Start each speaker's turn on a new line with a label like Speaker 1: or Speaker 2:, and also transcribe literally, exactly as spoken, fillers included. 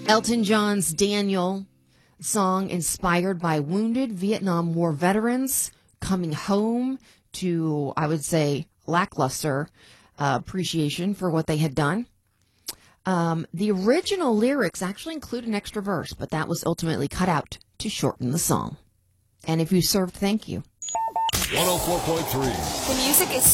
Speaker 1: Elton John's Daniel song inspired by wounded Vietnam War veterans coming home to, I would say, lackluster uh, appreciation for what they had done. Um, the original lyrics actually include an extra verse, but that was ultimately cut out to shorten the song. And if you served, thank you.
Speaker 2: one oh four point three.
Speaker 3: The music is